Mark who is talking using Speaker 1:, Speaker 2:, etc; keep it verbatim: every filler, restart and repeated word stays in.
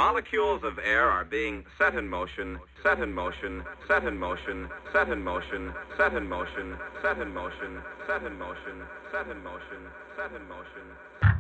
Speaker 1: Molecules of air are being set in motion, set in motion, set in motion, set in motion, set in motion, set in motion, set in motion, set in motion, set in motion.